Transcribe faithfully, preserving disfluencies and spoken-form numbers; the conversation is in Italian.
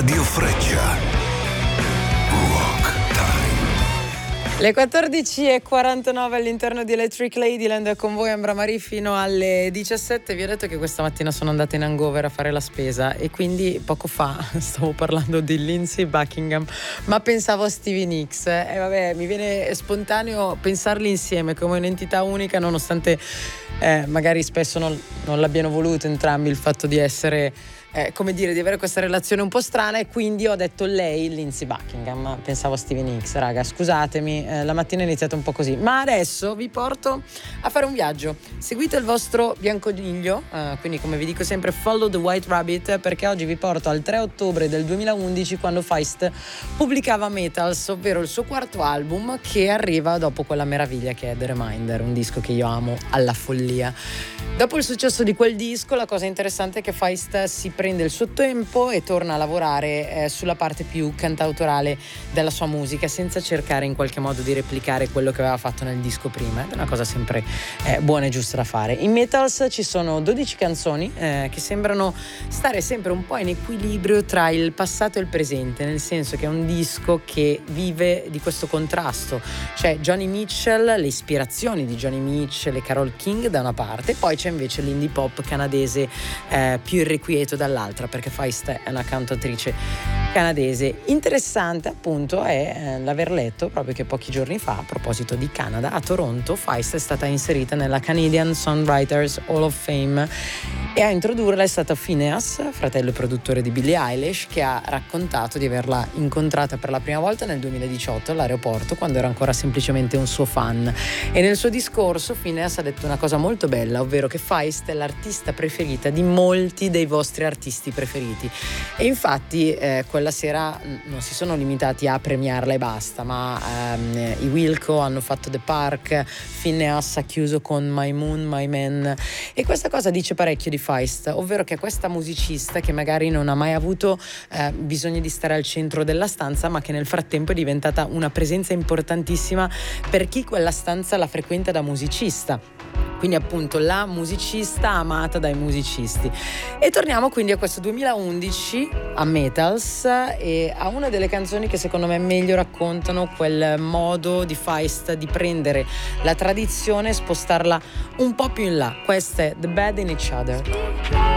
Radio Freccia. Le quattordici e quarantanove all'interno di Electric Ladyland, con voi Ambra Marie fino alle diciassette. Vi ho detto che questa mattina sono andata in hangover a fare la spesa e quindi poco fa stavo parlando di Lindsey Buckingham, ma pensavo a Stevie Nicks e vabbè, mi viene spontaneo pensarli insieme come un'entità unica, nonostante eh, magari spesso non, non l'abbiano voluto entrambi il fatto di essere Eh, come dire, di avere questa relazione un po' strana, e quindi ho detto lei, Lindsey Buckingham. Pensavo a Stevie Nicks, raga, scusatemi, eh, la mattina è iniziata un po' così, ma adesso vi porto a fare un viaggio. Seguite il vostro bianconiglio, eh, quindi come vi dico sempre, follow the white rabbit, perché oggi vi porto al tre ottobre del duemilaundici, quando Feist pubblicava Metals, ovvero il suo quarto album, che arriva dopo quella meraviglia che è The Reminder, un disco che io amo alla follia. Dopo il successo di quel disco, la cosa interessante è che Feist si prende il suo tempo e torna a lavorare eh, sulla parte più cantautorale della sua musica, senza cercare in qualche modo di replicare quello che aveva fatto nel disco prima. È una cosa sempre eh, buona e giusta da fare. In Metals ci sono dodici canzoni eh, che sembrano stare sempre un po' in equilibrio tra il passato e il presente, nel senso che è un disco che vive di questo contrasto. C'è Johnny Mitchell, le ispirazioni di Johnny Mitchell e Carole King da una parte, poi c'è invece l'indie pop canadese eh, più irrequieto dall'altra, perché Feist è una cantautrice canadese. Interessante appunto è eh, l'aver letto proprio che pochi giorni fa, a proposito di Canada, a Toronto Feist è stata inserita nella Canadian Songwriters Hall of Fame, e a introdurla è stato Finneas, fratello e produttore di Billie Eilish, che ha raccontato di averla incontrata per la prima volta nel duemiladiciotto all'aeroporto, quando era ancora semplicemente un suo fan. E nel suo discorso Finneas ha detto una cosa molto bella, ovvero che Feist è l'artista preferita di molti dei vostri artisti preferiti. E infatti eh, quella sera non si sono limitati a premiarla e basta, ma ehm, i Wilco hanno fatto The Park, Finneas ha chiuso con My Moon, My Man, e questa cosa dice parecchio di Feist, ovvero che questa musicista che magari non ha mai avuto eh, bisogno di stare al centro della stanza, ma che nel frattempo è diventata una presenza importantissima per chi quella stanza la frequenta da musicista. Quindi appunto la musicista amata dai musicisti. E torniamo quindi a questo duemilaundici, a Metals, e a una delle canzoni che secondo me meglio raccontano quel modo di Feist di prendere la tradizione e spostarla un po' più in là. Questa è The Bad in Each Other.